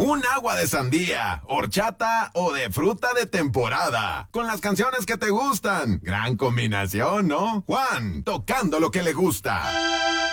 un agua de sandía, horchata o de fruta de temporada. Con las canciones que te gustan. Gran combinación, ¿no? Juan, tocando lo que le gusta.